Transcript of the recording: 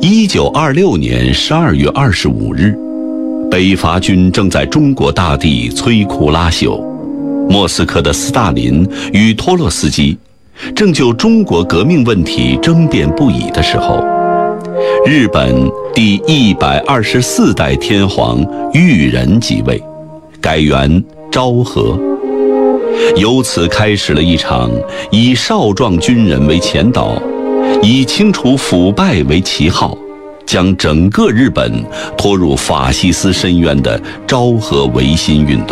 1926年12月25日，北伐军正在中国大地摧枯拉朽，莫斯科的斯大林与托洛斯基正就中国革命问题争辩不已的时候，日本第124代天皇裕仁即位，改元昭和。由此开始了一场以少壮军人为前导，以清除腐败为旗号，将整个日本拖入法西斯深渊的昭和维新运动。